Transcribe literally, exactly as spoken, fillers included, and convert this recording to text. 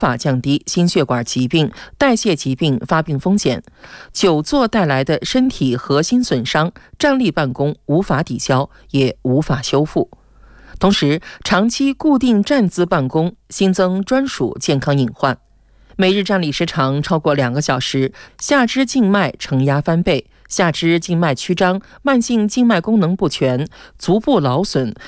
法降低心血管疾病、代谢疾病发病风险。久坐带来的身体核心损伤，站立办公无法抵消，也无法修复。同时，长期固定站姿办公新增专属健康隐患。每日站立时长超过两个小时，下肢静脉承压翻倍，下肢静脉曲张、慢性静脉功能不全、足部劳损、